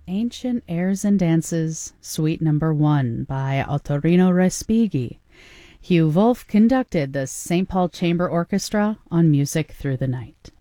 Ancient Airs and Dances, Suite Number 1 by Ottorino Respighi. Hugh Wolf conducted the St. Paul Chamber Orchestra on Music Through the Night.